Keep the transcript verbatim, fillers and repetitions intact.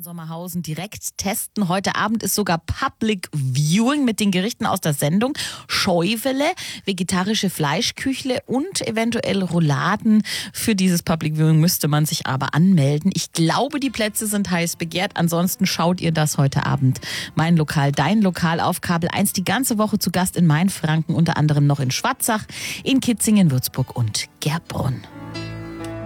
von Sommerhausen direkt testen. Heute Abend ist sogar Public Viewing mit den Gerichten aus der Sendung. Schäufele, vegetarische Fleischküchle und eventuell Rouladen. Für dieses Public Viewing müsste man sich aber anmelden. Ich glaube, die Plätze sind heiß begehrt. Ansonsten schaut ihr das heute Abend. Mein Lokal, dein Lokal auf Kabel eins. Die ganze Woche zu Gast in Mainfranken, unter anderem noch in Schwarzach, in Kitzingen, Würzburg und Gerbrunn.